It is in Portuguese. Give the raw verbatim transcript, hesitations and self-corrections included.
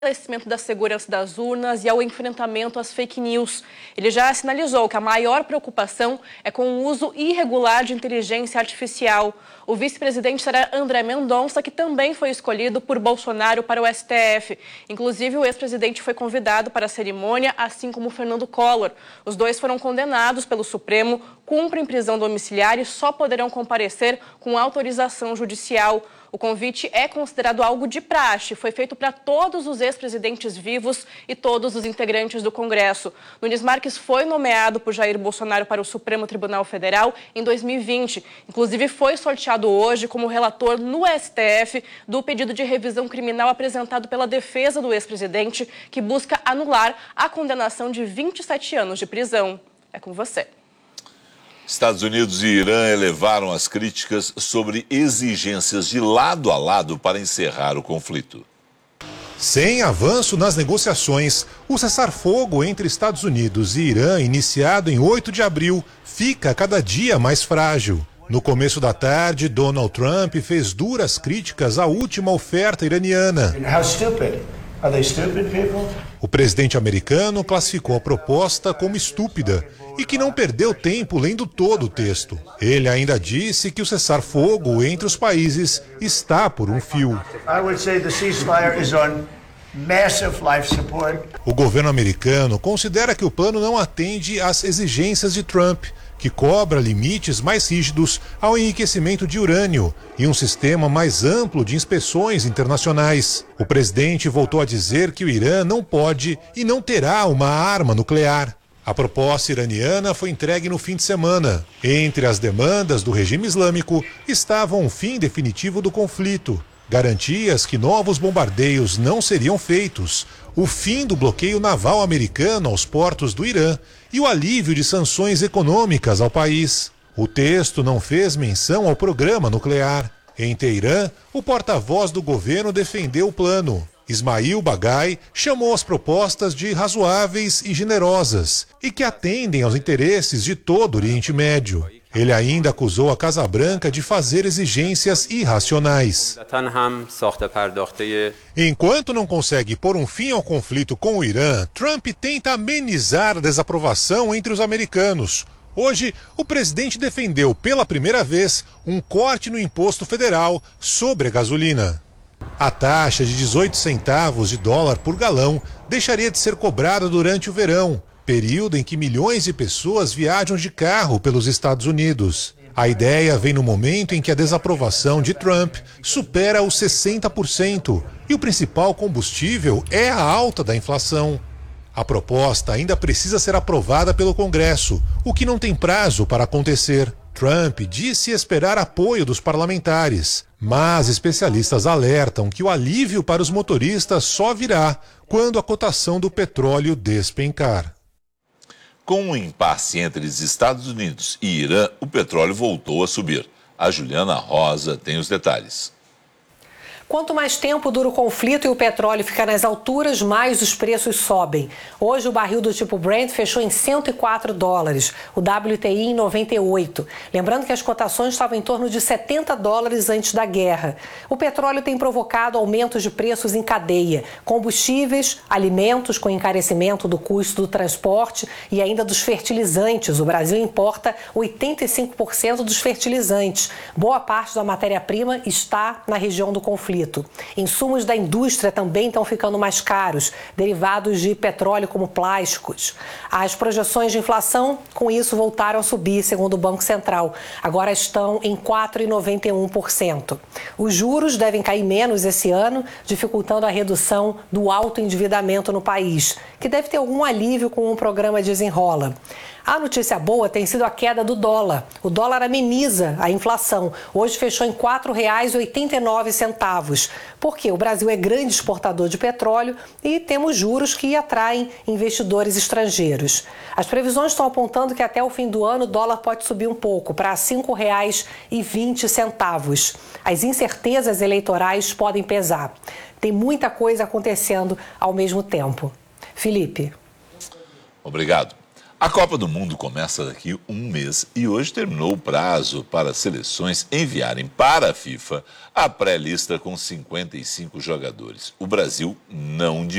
fortalecimento da segurança das urnas e ao enfrentamento às fake news. Ele já sinalizou que a maior preocupação é com o uso irregular de inteligência artificial. O vice-presidente será André Mendonça, que também foi escolhido por Bolsonaro para o S T F. Inclusive, o ex-presidente foi convidado para a cerimônia, assim como Fernando Collor. Os dois foram condenados pelo Supremo, cumprem prisão domiciliar e só poderão comparecer com autorização judicial. O convite é considerado algo de praxe. Foi feito para todos os ex-presidentes vivos e todos os integrantes do Congresso. Nunes Marques foi nomeado por Jair Bolsonaro para o Supremo Tribunal Federal em dois mil e vinte. Inclusive, foi sorteado hoje como relator no S T F do pedido de revisão criminal apresentado pela defesa do ex-presidente, que busca anular a condenação de vinte e sete anos de prisão. É com você. Estados Unidos e Irã elevaram as críticas sobre exigências de lado a lado para encerrar o conflito. Sem avanço nas negociações, o cessar-fogo entre Estados Unidos e Irã, iniciado em oito de abril, fica cada dia mais frágil. No começo da tarde, Donald Trump fez duras críticas à última oferta iraniana. How stupid? Are they stupid people? O presidente americano classificou a proposta como estúpida e que não perdeu tempo lendo todo o texto. Ele ainda disse que o cessar-fogo entre os países está por um fio. O governo americano considera que o plano não atende às exigências de Trump, que cobra limites mais rígidos ao enriquecimento de urânio e um sistema mais amplo de inspeções internacionais. O presidente voltou a dizer que o Irã não pode e não terá uma arma nuclear. A proposta iraniana foi entregue no fim de semana. Entre as demandas do regime islâmico estavam um fim definitivo do conflito, garantias que novos bombardeios não seriam feitos, o fim do bloqueio naval americano aos portos do Irã e o alívio de sanções econômicas ao país. O texto não fez menção ao programa nuclear. Em Teherã, o porta-voz do governo defendeu o plano. Ismail Bagai chamou as propostas de razoáveis e generosas e que atendem aos interesses de todo o Oriente Médio. Ele ainda acusou a Casa Branca de fazer exigências irracionais. Enquanto não consegue pôr um fim ao conflito com o Irã, Trump tenta amenizar a desaprovação entre os americanos. Hoje, o presidente defendeu pela primeira vez um corte no imposto federal sobre a gasolina. A taxa de dezoito centavos de dólar por galão deixaria de ser cobrada durante o verão, período em que milhões de pessoas viajam de carro pelos Estados Unidos. A ideia vem no momento em que a desaprovação de Trump supera os sessenta por cento e o principal combustível é a alta da inflação. A proposta ainda precisa ser aprovada pelo Congresso, o que não tem prazo para acontecer. Trump disse esperar apoio dos parlamentares, mas especialistas alertam que o alívio para os motoristas só virá quando a cotação do petróleo despencar. Com um impasse entre os Estados Unidos e Irã, o petróleo voltou a subir. A Juliana Rosa tem os detalhes. Quanto mais tempo dura o conflito e o petróleo fica nas alturas, mais os preços sobem. Hoje o barril do tipo Brent fechou em cento e quatro dólares, o W T I em noventa e oito. Lembrando que as cotações estavam em torno de setenta dólares antes da guerra. O petróleo tem provocado aumentos de preços em cadeia. Combustíveis, alimentos com encarecimento do custo do transporte e ainda dos fertilizantes. O Brasil importa oitenta e cinco por cento dos fertilizantes. Boa parte da matéria-prima está na região do conflito. Insumos da indústria também estão ficando mais caros, derivados de petróleo como plásticos. As projeções de inflação, com isso, voltaram a subir, segundo o Banco Central. Agora estão em quatro vírgula noventa e um por cento. Os juros devem cair menos esse ano, dificultando a redução do alto endividamento no país, que deve ter algum alívio com o programa Desenrola. A notícia boa tem sido a queda do dólar. O dólar ameniza a inflação. Hoje fechou em quatro reais e oitenta e nove centavos. Porque o Brasil é grande exportador de petróleo e temos juros que atraem investidores estrangeiros. As previsões estão apontando que até o fim do ano o dólar pode subir um pouco, para cinco reais e vinte centavos. As incertezas eleitorais podem pesar. Tem muita coisa acontecendo ao mesmo tempo. Felipe. Obrigado. A Copa do Mundo começa daqui um mês e hoje terminou o prazo para as seleções enviarem para a FIFA a pré-lista com cinquenta e cinco jogadores. O Brasil não